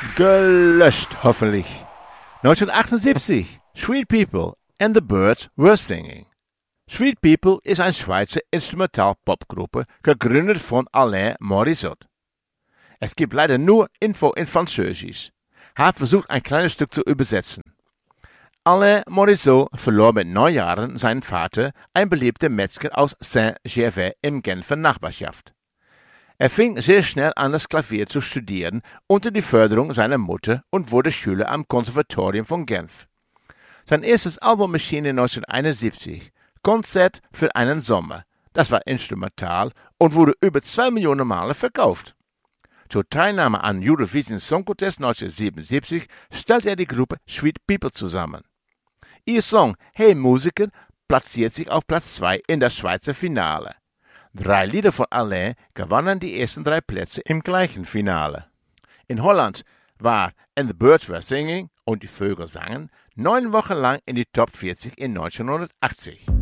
Gelöscht, hoffentlich. 1978. Sweet People and the Birds Were Singing. Sweet People ist eine Schweizer Instrumental-Popgruppe, gegründet von Alain Morissot. Es gibt leider nur Info in Französisch. Habe versucht, ein kleines Stück zu übersetzen. Alain Morissot verlor mit 9 Jahren seinen Vater, ein beliebter Metzger aus Saint-Gervais im Genfer Nachbarschaft. Er fing sehr schnell an, das Klavier zu studieren, unter die Förderung seiner Mutter und wurde Schüler am Konservatorium von Genf. Sein erstes Album erschien 1971, Konzert für einen Sommer. Das war instrumental und wurde über 2 Millionen Male verkauft. Zur Teilnahme an Eurovision Song Contest 1977 stellte er die Gruppe Sweet People zusammen. Ihr Song Hey Musiker platziert sich auf Platz 2 in das Schweizer Finale. 3 Lieder von Alain gewannen die ersten 3 Plätze im gleichen Finale. In Holland war And the Birds Were Singing und die Vögel sangen 9 Wochen lang in die Top 40 in 1980.